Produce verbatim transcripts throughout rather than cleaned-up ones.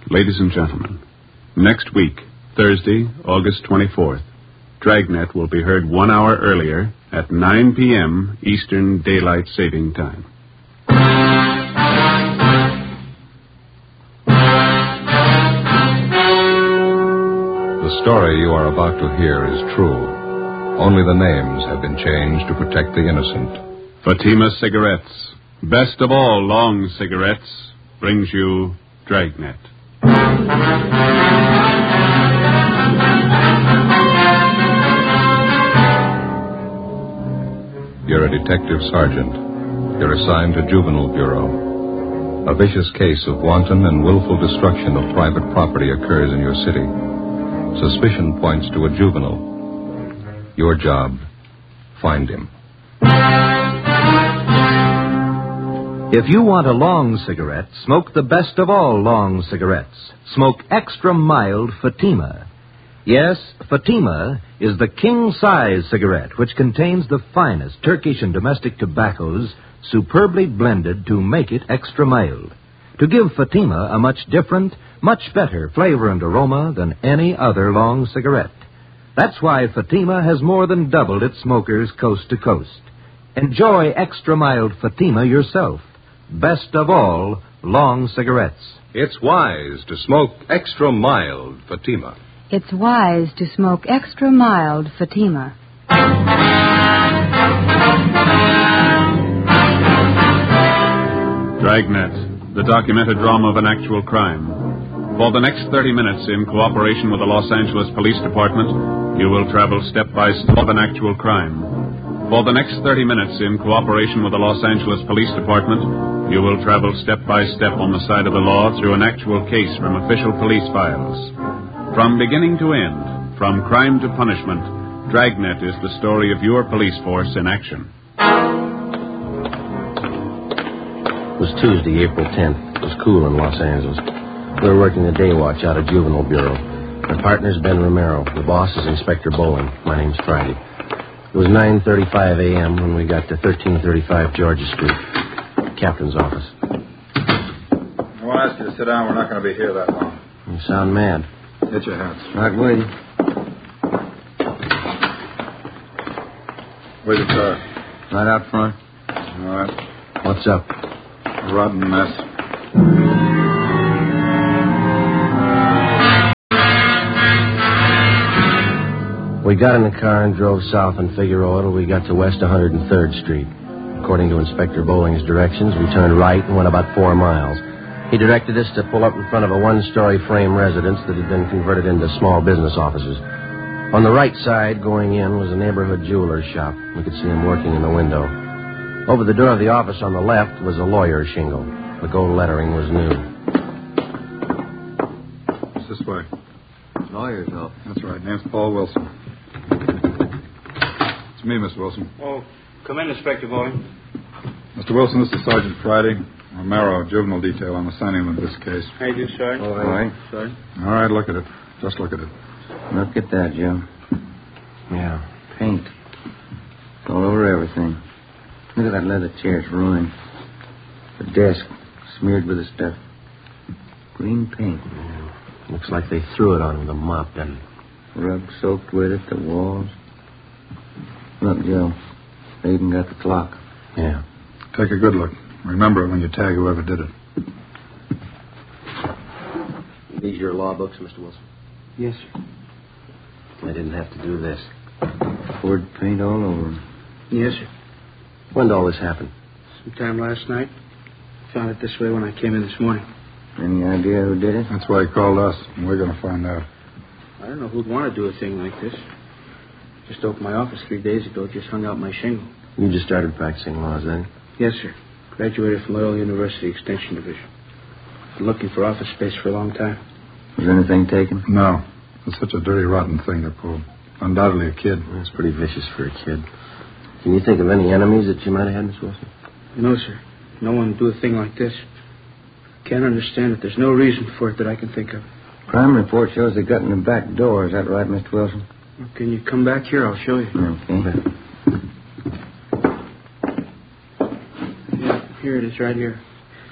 Ladies and gentlemen, next week, Thursday, August twenty-fourth, Dragnet will be heard one hour earlier at nine p.m. Eastern Daylight Saving Time. The story you are about to hear is true. Only the names have been changed to protect the innocent. Fatima Cigarettes, best of all long cigarettes, brings you Dragnet. You're a detective sergeant. You're assigned to Juvenile Bureau. A vicious case of wanton and willful destruction of private property occurs in your city. Suspicion points to a juvenile. Your job, find him. If you want a long cigarette, smoke the best of all long cigarettes. Smoke extra mild Fatima. Yes, Fatima is the king-size cigarette which contains the finest Turkish and domestic tobaccos superbly blended to make it extra mild, to give Fatima a much different, much better flavor and aroma than any other long cigarette. That's why Fatima has more than doubled its smokers coast to coast. Enjoy extra mild Fatima yourself. Best of all, long cigarettes. It's wise to smoke extra mild Fatima. It's wise to smoke extra mild Fatima. Dragnet, the documented drama of an actual crime. For the next thirty minutes, in cooperation with the Los Angeles Police Department, you will travel step by step of an actual crime. For the next thirty minutes, in cooperation with the Los Angeles Police Department, you will travel step by step on the side of the law through an actual case from official police files. From beginning to end, from crime to punishment, Dragnet is the story of your police force in action. It was Tuesday, April tenth. It was cool in Los Angeles. We were working the day watch out of Juvenile Bureau. My partner's Ben Romero. The boss is Inspector Bowling. My name's Friday. It was nine thirty-five a.m. when we got to thirteen thirty-five Georgia Street. Captain's office. I want to ask you to sit down. We're not going to be here that long. You sound mad. Get your hats. Right waiting. Where's your car? Right out front. All right. What's up? A rotten mess. We got in the car and drove south on Figueroa till we got to West one hundred third Street. According to Inspector Bowling's directions, we turned right and went about four miles. He directed us to pull up in front of a one-story frame residence that had been converted into small business offices. On the right side, going in, was a neighborhood jeweler's shop. We could see him working in the window. Over the door of the office on the left was a lawyer's shingle. The gold lettering was new. It's this way. Lawyer's office. That's right. Name's Paul Wilson. It's me, Mister Wilson. Oh, come in, Inspector Bowling. Mister Wilson, this is Sergeant Friday. Romero, Juvenile Detail. I'm assigning him to this case. How you doing, Sergeant? All right. Sergeant. All right, look at it. Just look at it. Look at that, Joe. Yeah. Paint. It's all over everything. Look at that leather chair. It's ruined. The desk smeared with the stuff. Green paint. Yeah. Looks like they threw it on with a mop, doesn't it? Rug soaked with it, the walls. Look, Joe. They even got the clock. Yeah. Take a good look. Remember it when you tag whoever did it. These your law books, Mister Wilson? Yes, sir. I didn't have to do this. Poured paint all over them. Yes, sir. When did all this happen? Sometime last night. Found it this way when I came in this morning. Any idea who did it? That's why he called us, and we're going to find out. I don't know who'd want to do a thing like this. Just opened my office three days ago. Just hung out my shingle. You just started practicing laws then? Yes, sir. Graduated from Loyola University Extension Division. Been looking for office space for a long time. Was anything taken? No. It's such a dirty, rotten thing to pull. Undoubtedly a kid. That's pretty vicious for a kid. Can you think of any enemies that you might have had, Miss Wilson? No, sir. No one would do a thing like this. Can't understand it. There's no reason for it that I can think of. Crime report shows they got in the back door. Is that right, Mister Wilson? Well, can you come back here? I'll show you. Okay. Yeah, here it is right here.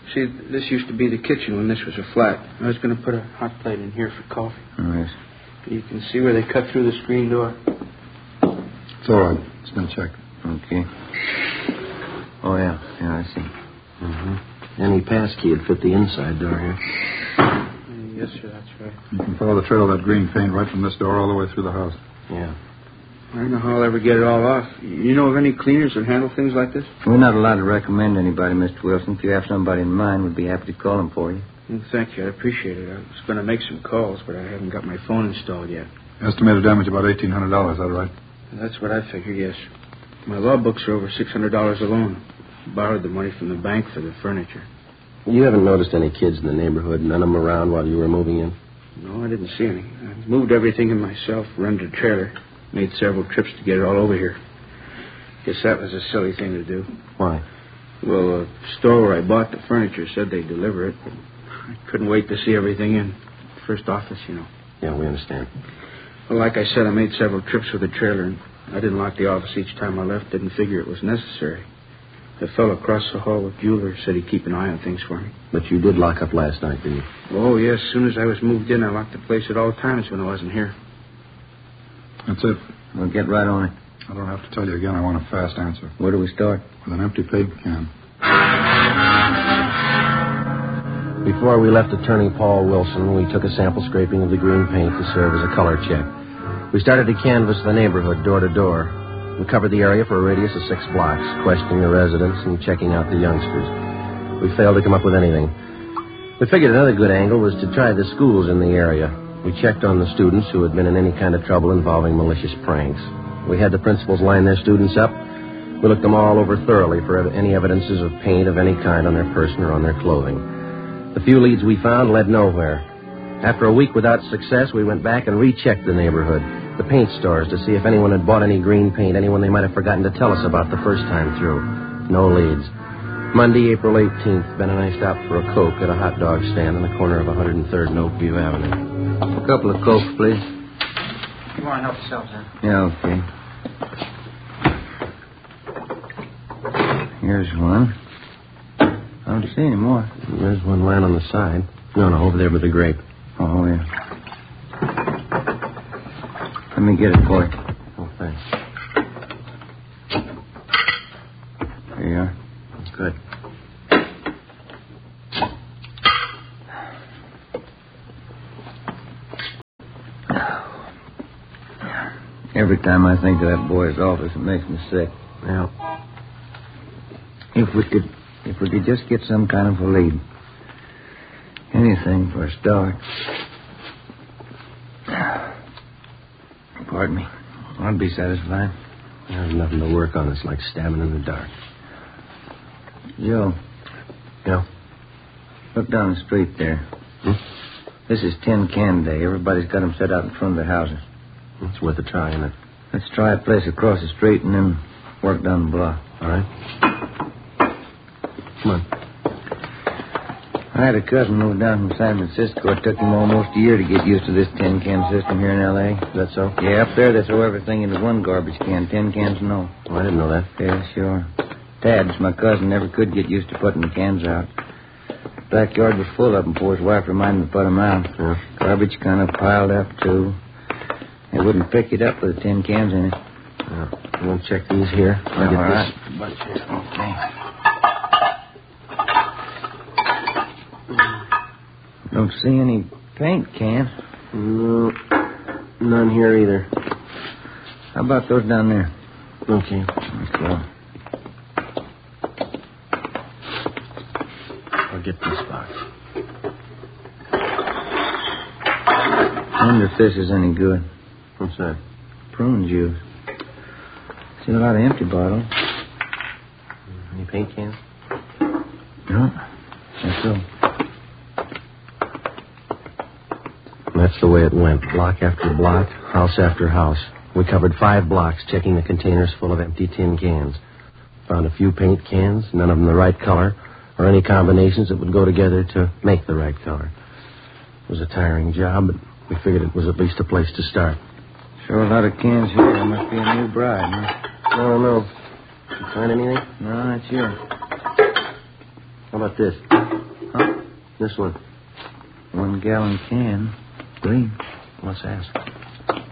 See, this used to be the kitchen when this was a flat. I was going to put a hot plate in here for coffee. Oh, yes. You can see where they cut through the screen door. It's all right. It's been checked. Okay. Oh, yeah. Yeah, I see. Mm-hmm. Any passkey would fit the inside door here. Yes, sir, that's right. You can follow the trail of that green paint right from this door all the way through the house. Yeah. I don't know how I'll ever get it all off. You know of any cleaners that handle things like this? We're not allowed to recommend anybody, Mister Wilson. If you have somebody in mind, we'd be happy to call them for you. Well, thank you. I appreciate it. I was going to make some calls, but I haven't got my phone installed yet. Estimated damage about eighteen hundred dollars, is that right? That's what I figure, yes. My law books are over six hundred dollars alone. Borrowed the money from the bank for the furniture. You haven't noticed any kids in the neighborhood, none of them around while you were moving in? No, I didn't see any. I moved everything in myself, rented a trailer, made several trips to get it all over here. Guess that was a silly thing to do. Why? Well, the store where I bought the furniture said they'd deliver it, but I couldn't wait to see everything in. First office, you know. Yeah, we understand. Well, like I said, I made several trips with the trailer, and I didn't lock the office each time I left. Didn't figure it was necessary. The fellow across the hall with Bueller said he'd keep an eye on things for me. But you did lock up last night, didn't you? Oh, yes. As soon as I was moved in, I locked the place at all times when I wasn't here. That's it. We'll get right on it. I don't have to tell you again. I want a fast answer. Where do we start? With an empty paint can. Before we left Attorney Paul Wilson, we took a sample scraping of the green paint to serve as a color check. We started to canvass the neighborhood door to door. We covered the area for a radius of six blocks, questioning the residents and checking out the youngsters. We failed to come up with anything. We figured another good angle was to try the schools in the area. We checked on the students who had been in any kind of trouble involving malicious pranks. We had the principals line their students up. We looked them all over thoroughly for any evidences of paint of any kind on their person or on their clothing. The few leads we found led nowhere. After a week without success, we went back and rechecked the neighborhood, the paint stores, to see if anyone had bought any green paint, anyone they might have forgotten to tell us about the first time through. No leads. Monday, April eighteenth, Ben and I stopped for a Coke at a hot dog stand on the corner of one hundred third and Oakview Avenue. A couple of Cokes, please. You want to help yourself, sir? Yeah, okay. Here's one. I don't see any more. There's one lying on the side. No, no, over there with the grape. Oh, yeah. Let me get it for you. Oh, thanks. There you are. Good. Every time I think of that boy's office, it makes me sick. Yeah. If we could, if we could just get some kind of a lead. Anything for a start. Pardon me. I'd be satisfied. There's nothing to work on. It's like stabbing in the dark. Joe. Yeah? Look down the street there. Hmm? This is tin can day. Everybody's got them set out in front of their houses. It's worth a try, isn't it? Let's try a place across the street and then work down the block. All right. Come on. I had a cousin moved down from San Francisco. It took him almost a year to get used to this tin can system here in L A Is that so? Yeah, up there they throw everything into one garbage can. Tin cans, no. Oh, I didn't know that. Yeah, sure. Tad's my cousin never could get used to putting the cans out. Backyard was full of them before his wife reminded him to put them out. Yeah. Garbage kind of piled up, too. They wouldn't pick it up with the tin cans in it. Yeah. You want to check these here? I'll Yeah, get all this right. bunch here. Okay. Don't see any paint cans. No. None here either. How about those down there? Okay. Let's go. I'll get this box. I wonder if this is any good. What's that? Prune juice. See a lot of empty bottles. Any paint cans? No. That's so. That's the way it went. Block after block, house after house. We covered five blocks, checking the containers full of empty tin cans. Found a few paint cans, none of them the right color, or any combinations that would go together to make the right color. It was a tiring job, but we figured it was at least a place to start. Sure a lot of cans here. There must be a new bride, huh? I don't know. Did you find anything? No, that's here. How about this? Huh? This one. One gallon can. Green. Let's ask.